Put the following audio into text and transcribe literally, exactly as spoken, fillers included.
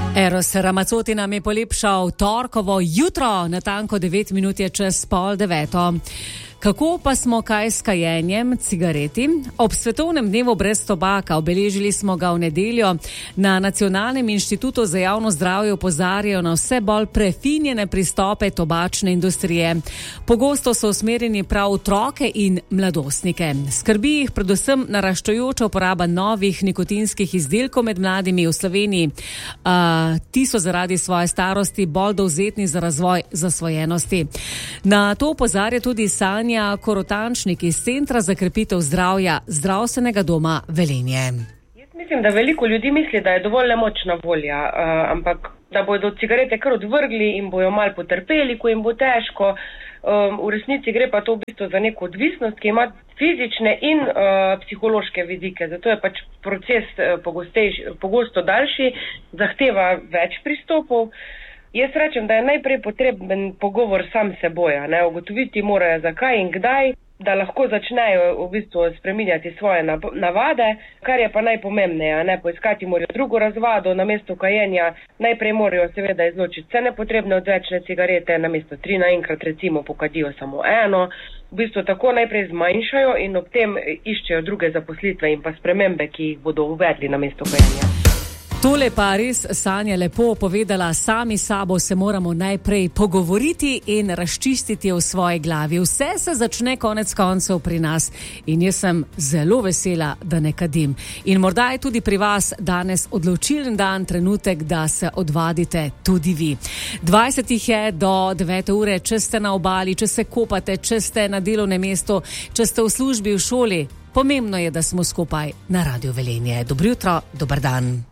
Eros Ramazzotti nam je polepšal torkovo jutro, natanko devet minut je čez pol deveto. Kako pa smo kaj s kajenjem cigareti? Ob svetovnem dnevu brez tobaka, obeležili smo ga v nedeljo, na Nacionalnem inštitutu za javno zdravje opozarjajo na vse bolj prefinjene pristope tobačne industrije. Pogosto so usmerjeni prav otroke in mladostnike. Skrbi jih predvsem naraščajoča uporaba novih nikotinskih izdelkov med mladimi v Sloveniji. Uh, ti so zaradi svoje starosti bolj dovzetni za razvoj zasvojenosti. Na to opozarja tudi Sanja Korotančnik iz Centra za krepitev zdravja Zdravstvenega doma Velenje. Jaz mislim, da veliko ljudi misli, da je dovolj nemočna volja, uh, ampak da bodo cigarete kar odvrgli in bojo malo potrpeli, ko jim bo težko. Um, v resnici gre pa to v bistvu za neko odvisnost, ki ima fizične in uh, psihološke vidike. Zato je pač proces uh, pogosto daljši, zahteva več pristopov. Jaz rečem, da je najprej potreben pogovor sam seboja, ne, ugotoviti morajo zakaj in kdaj, da lahko začnejo v bistvu spreminjati svoje navade, kar je pa najpomembneje, ne, poiskati morajo drugo razvado, namesto kajenja, najprej morajo seveda izločiti vse nepotrebne odvečne cigarete, namesto tri naenkrat recimo pokadijo samo eno, v bistvu tako najprej zmanjšajo in ob tem iščejo druge zaposlitve in pa spremembe, ki jih bodo uvedli namesto kajenja. Tole pa res Sanja lepo povedala, sami sabo se moramo najprej pogovoriti in razčistiti v svoji glavi. Vse se začne konec koncev pri nas in jaz sem zelo vesela, da ne kadim. In morda je tudi pri vas danes odločilen dan, trenutek, da se odvadite tudi vi. dvajset jih je do devete ure, če ste na obali, če se kopate, če ste na delovnem mestu, če ste v službi, v šoli. Pomembno je, da smo skupaj na Radiu Velenje. Dobro jutro, dober dan.